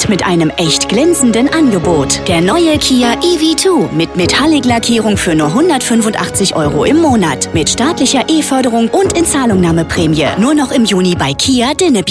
Jetzt mit einem echt glänzenden Angebot. Der neue Kia EV2 mit Metallic-Lackierung für nur 185 € im Monat. Mit staatlicher E-Förderung und Inzahlungnahmeprämie. Nur noch im Juni bei Kia Dinneby.